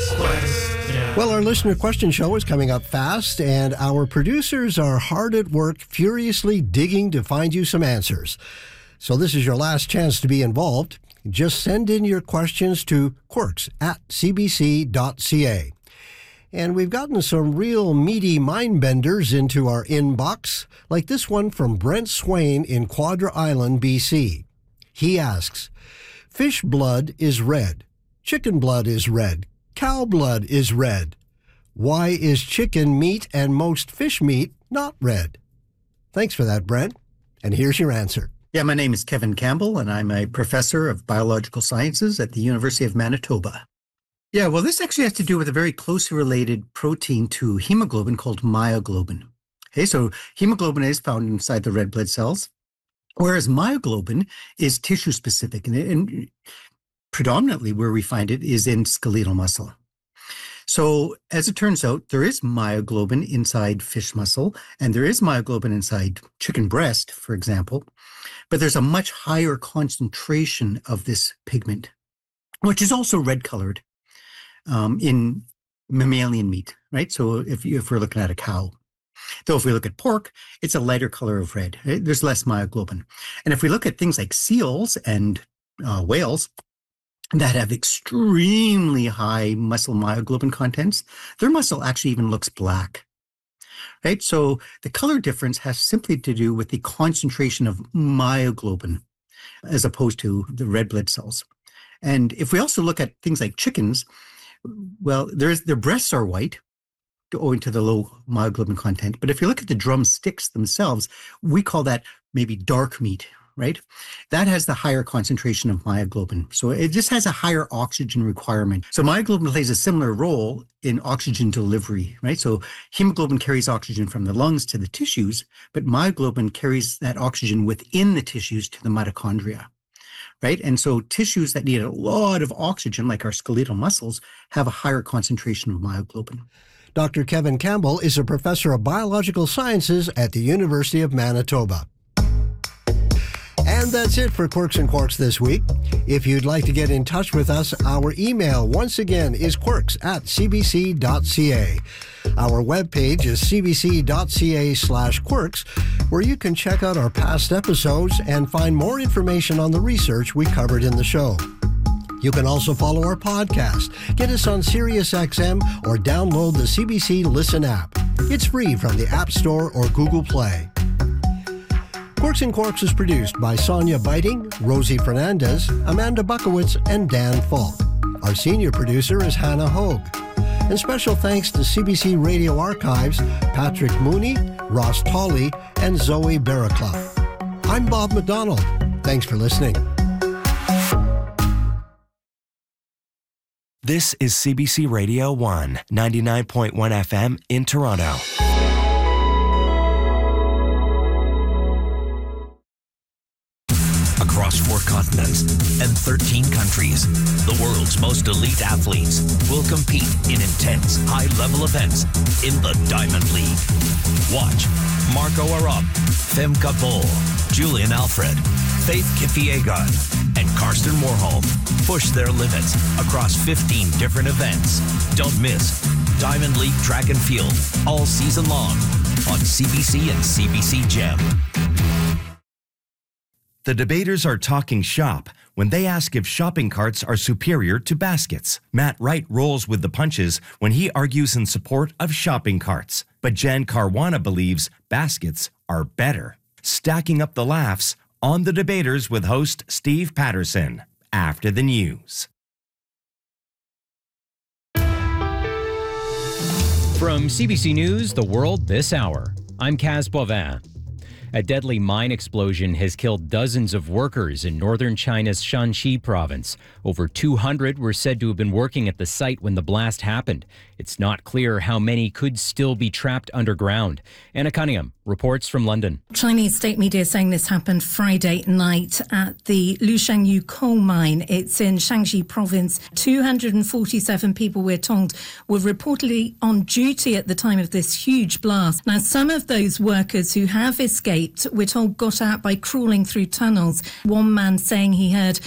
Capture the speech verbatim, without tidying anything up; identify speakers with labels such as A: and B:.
A: Well, our listener question show is coming up fast, and our producers are hard at work, furiously digging to find you some answers. So this is your last chance to be involved. Just send in your questions to quirks at c b c dot c a. And we've gotten some real meaty mind benders into our inbox, like this one from Brent Swain in Quadra Island, B C. He asks, fish blood is red, chicken blood is red, cow blood is red. Why is chicken meat and most fish meat not red? Thanks for that, Brent. And here's your answer.
B: Yeah, my name is Kevin Campbell, and I'm a professor of biological sciences at the University of Manitoba. Yeah, well, this actually has to do with a very closely related protein to hemoglobin called myoglobin. Okay, so hemoglobin is found inside the red blood cells, whereas myoglobin is tissue-specific, and, and predominantly where we find it is in skeletal muscle. So as it turns out, there is myoglobin inside fish muscle, and there is myoglobin inside chicken breast, for example, but there's a much higher concentration of this pigment, which is also red-colored um, in mammalian meat, right? So if, if we're looking at a cow. Though if we look at pork, it's a lighter color of red. Right? There's less myoglobin. And if we look at things like seals and uh, whales, that have extremely high muscle myoglobin contents, their muscle actually even looks black, right? So the color difference has simply to do with the concentration of myoglobin as opposed to the red blood cells. And if we also look at things like chickens, well, there's, their breasts are white owing to the low myoglobin content. But if you look at the drumsticks themselves, we call that maybe dark meat, right? That has the higher concentration of myoglobin. So it just has a higher oxygen requirement. So myoglobin plays a similar role in oxygen delivery, right? So hemoglobin carries oxygen from the lungs to the tissues, but myoglobin carries that oxygen within the tissues to the mitochondria, right? And so tissues that need a lot of oxygen, like our skeletal muscles, have a higher concentration of myoglobin.
A: Doctor Kevin Campbell is a professor of biological sciences at the University of Manitoba. And that's it for Quirks and Quarks this week. If you'd like to get in touch with us, our email once again is quirks at c b c dot c a. Our webpage is c b c dot c a slash quirks, where you can check out our past episodes and find more information on the research we covered in the show. You can also follow our podcast, get us on SiriusXM, or download the C B C Listen app. It's free from the App Store or Google Play. Quirks and Quarks is produced by Sonia Biting, Rosie Fernandez, Amanda Buckowitz, and Dan Falk. Our senior producer is Hannah Hogue. And special thanks to C B C Radio Archives, Patrick Mooney, Ross Tolley, and Zoe Barraclough. I'm Bob McDonald. Thanks for listening.
C: This is C B C Radio one, ninety-nine point one F M in Toronto.
D: Across four continents and thirteen countries, the world's most elite athletes will compete in intense, high-level events in the Diamond League. Watch Marco Arop, Femke Bol, Julian Alfred, Faith Kipyegon, and Karsten Warholm push their limits across fifteen different events. Don't miss Diamond League Track and Field all season long on C B C and C B C Gem.
C: The debaters are talking shop when they ask if shopping carts are superior to baskets. Matt Wright rolls with the punches when he argues in support of shopping carts. But Jan Caruana believes baskets are better. Stacking up the laughs on The Debaters with host Steve Patterson after the news.
E: From C B C News, The World This Hour, I'm Kaz Bovin. A deadly mine explosion has killed dozens of workers in northern China's Shanxi province. Over two hundred were said to have been working at the site when the blast happened. It's not clear how many could still be trapped underground. Anna Cunningham reports from London.
F: Chinese state media saying this happened Friday night at the Lushangyu coal mine. It's in Shanxi province. two hundred forty-seven people, we're told, were reportedly on duty at the time of this huge blast. Now, some of those workers who have escaped, we're told, got out by crawling through tunnels. One man saying he heard